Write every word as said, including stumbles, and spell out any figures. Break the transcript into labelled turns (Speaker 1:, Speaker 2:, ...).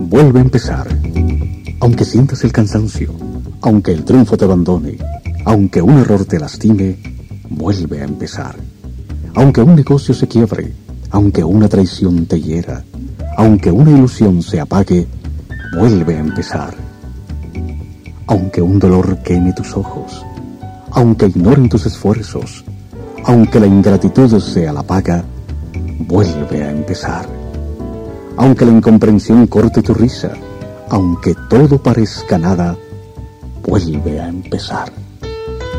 Speaker 1: Vuelve a empezar. Aunque sientas el cansancio, aunque el triunfo te abandone, aunque un error te lastime, vuelve a empezar. Aunque un negocio se quiebre, aunque una traición te hiera, aunque una ilusión se apague, vuelve a empezar. Aunque un dolor queme tus ojos, aunque ignoren tus esfuerzos, aunque la ingratitud sea la paga, vuelve a empezar. Aunque la incomprensión corte tu risa, aunque todo parezca nada, vuelve a empezar.